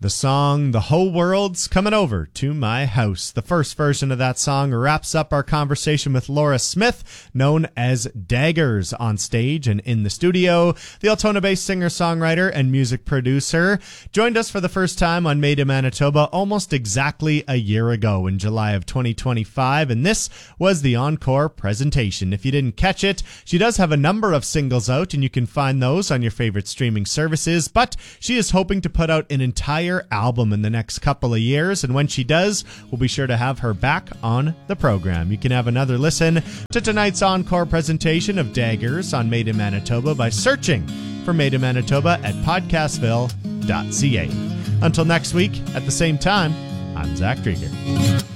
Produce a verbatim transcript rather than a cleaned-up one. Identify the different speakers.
Speaker 1: The song, The Whole World's Coming Over to My House. The first version of that song wraps up our conversation with Laura Smith, known as Daggers, on stage and in the studio. The Altona-based singer-songwriter and music producer joined us for the first time on Made in Manitoba almost exactly a year ago in July of twenty twenty-five, and this was the encore presentation. If you didn't catch it, she does have a number of singles out, and you can find those on your favorite streaming services, but she is hoping to put out an entire album in the next couple of years, and when she does, we'll be sure to have her back on the program. You can have another listen to tonight's encore presentation of Daggers on Made in Manitoba by searching for Made in Manitoba at podcastville dot c a. Until next week, at the same time, I'm Zach Drieger.